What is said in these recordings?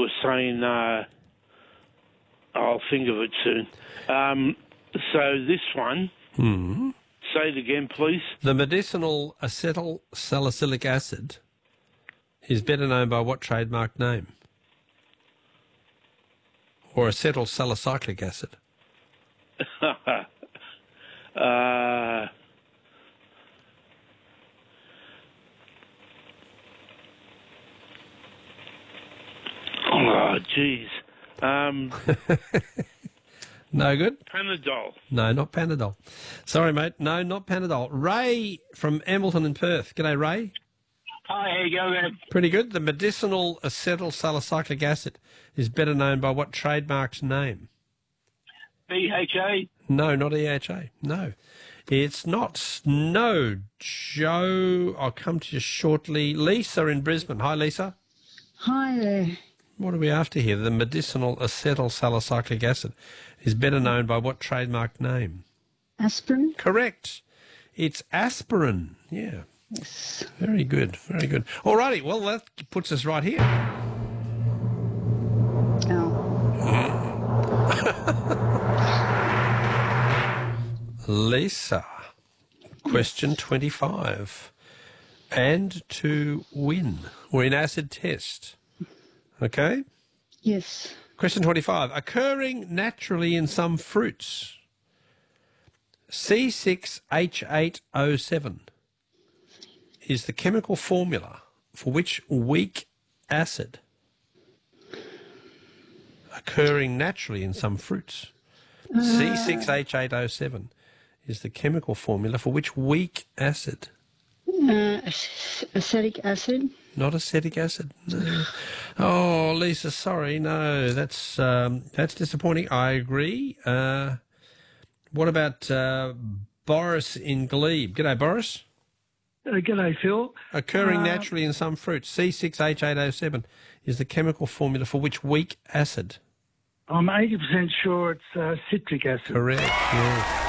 was saying, I'll think of it soon. So this one, say it again, please. The medicinal acetyl salicylic acid is better known by what trademark name? Or acetyl salicylic acid? Oh, jeez. No good? Panadol. No, not Panadol. Sorry, mate. No, not Panadol. Ray from Hamilton in Perth. G'day, Ray. Hi, how you going? Pretty good. The medicinal acetyl salicylic acid is better known by what trademarked name? BHA? No, not EHA. No. It's not. No, Joe. I'll come to you shortly. Lisa in Brisbane. Hi, Lisa. Hi there. What are we after here? The medicinal acetyl salicylic acid is better known by what trademark name? Aspirin? Correct. It's aspirin. Yeah. Yes. Very good. Very good. All righty. Well, that puts us right here. Lisa, question 25. And to win. We're in acid test. Okay? Yes. Question 25. Occurring naturally in some fruits. C6H8O7 is the chemical formula for which weak acid? Occurring naturally in some fruits. C6H8O7 is the chemical formula for which weak acid? Acetic acid? Not acetic acid. No. Oh, Lisa, sorry. No, that's disappointing. I agree. What about Boris in Glebe? G'day, Boris. G'day, Phil. Occurring naturally in some fruits. C6H8O7 is the chemical formula for which weak acid? I'm 80% sure it's citric acid. Correct, yes.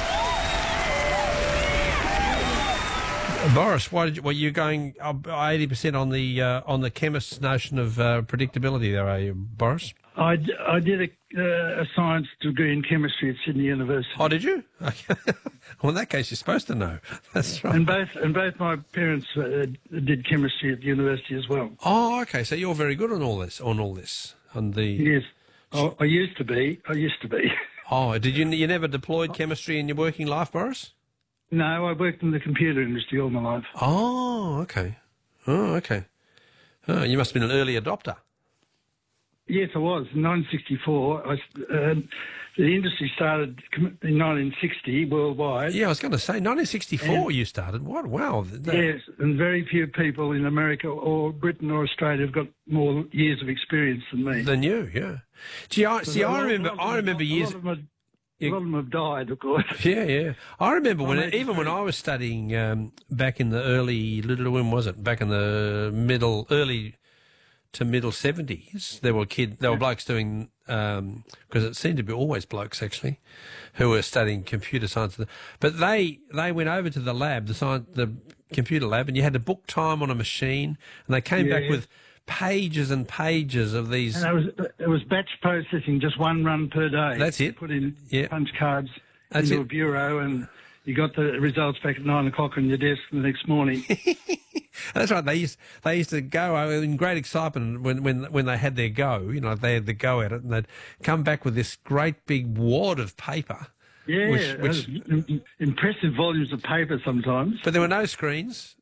Boris, were you going 80% on the chemist's notion of predictability there, are you, Boris? I did a science degree in chemistry at Sydney University. Oh, did you? Well, in that case, you're supposed to know. That's right. And both my parents did chemistry at the university as well. Oh, okay. So you're very good on all this. Yes, I used to be. Oh, did you never deployed chemistry in your working life, Boris? No, I worked in the computer industry all my life. Oh, okay. Oh, you must have been an early adopter. Yes, I was. In 1964, the industry started in 1960 worldwide. Yeah, I was going to say, 1964 you started. What? Wow. Yes, and very few people in America or Britain or Australia have got more years of experience than me. Than you, yeah. Gee, I remember years... A lot of them have died, of course. Yeah. I remember when I was studying back in the early, when was it? Back in the early to middle 70s, there were blokes doing, because it seemed to be always blokes actually, who were studying computer science. But they went over to the lab, the computer lab, and you had to book time on a machine, and they came back with pages and pages of these. And it was batch processing, just one run per day. That's it. Put in punch cards into a bureau, and you got the results back at 9 o'clock on your desk the next morning. That's right. They used to go in great excitement when they had their go. You know, they had the go at it, and they'd come back with this great big wad of paper. Yeah, which impressive volumes of paper sometimes. But there were no screens.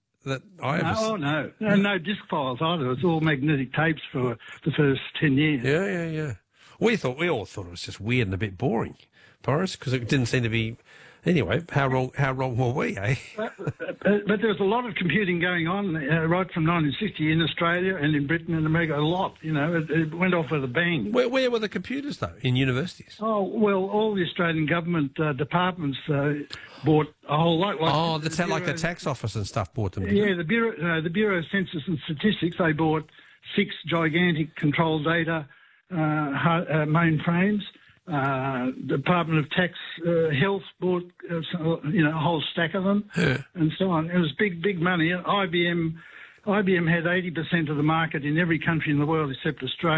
No disc files either. It's all magnetic tapes for the first 10 years. Yeah. We all thought it was just weird and a bit boring, Boris, because it didn't seem to be. Anyway, how wrong were we, eh? But there was a lot of computing going on right from 1960 in Australia and in Britain and America. A lot, it went off with a bang. Where were the computers though? In universities? Oh well, all the Australian government departments bought a whole lot. That's how like the tax office and stuff bought them. Yeah, the Bureau of Census and Statistics, they bought 6 gigantic control data mainframes. Department of Tax Health bought a whole stack of them, and so on. It was big money. IBM had 80% of the market in every country in the world except Australia.